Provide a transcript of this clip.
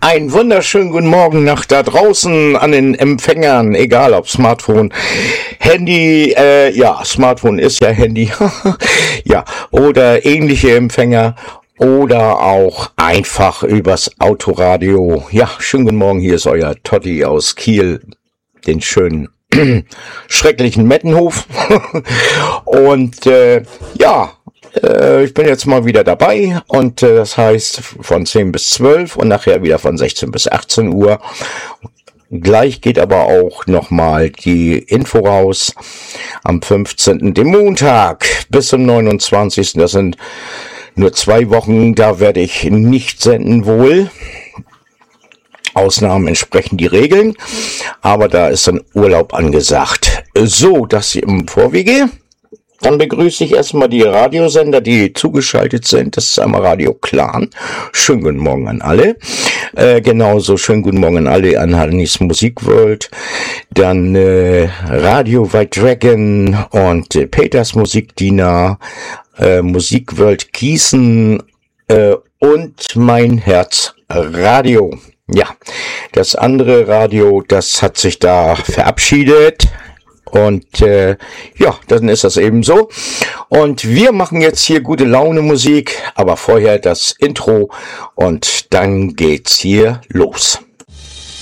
Einen wunderschönen guten Morgen nach da draußen an den Empfängern, egal ob Smartphone, Handy, Smartphone ist ja Handy, ja, oder ähnliche Empfänger oder auch einfach übers Autoradio. Ja, schönen guten Morgen, hier ist euer Totti aus Kiel, den schönen, schrecklichen Mettenhof und ich bin jetzt mal wieder dabei und das heißt von 10 bis 12 und nachher wieder von 16 bis 18 Uhr. Gleich geht aber auch nochmal die Info raus am 15., dem Montag, bis zum 29. Das sind nur 2 Wochen, da werde ich nicht senden wohl. Ausnahmen entsprechen die Regeln, aber da ist dann Urlaub angesagt. So, das im Vorwege. Dann begrüße ich erstmal die Radiosender, die zugeschaltet sind. Das ist einmal Radio Clan. Schönen guten Morgen an alle. Genauso schönen guten Morgen an alle an Hannis Musikworld. Dann Radio White Dragon und Peters Musikdiener, Musikworld Gießen und Mein Herz Radio. Ja, das andere Radio, das hat sich da verabschiedet. Und dann ist das eben so. Und wir machen jetzt hier gute Laune Musik, aber vorher das Intro und dann geht's hier los.